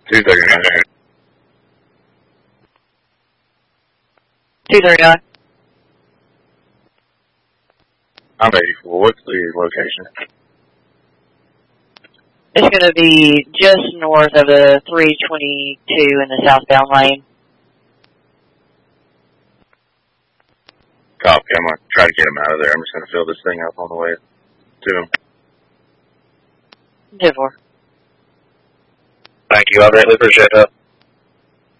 239. 239. I'm 84. What's the location? It's going to be just north of the 322 in the southbound lane. Copy. I'm going to try to get him out of there. I'm just going to fill this thing up on the way to him. 10-4. Thank you. I greatly appreciate that.